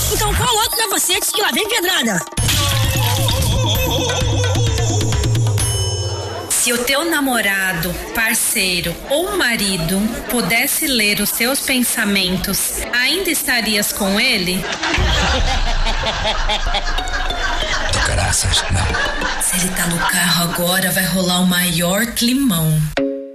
Então coloca o capacete que lá vem pedrada. Se o teu namorado, parceiro ou marido pudesse ler os seus pensamentos, ainda estarias com ele? Graças, não. Se ele tá no carro agora, vai rolar o maior climão.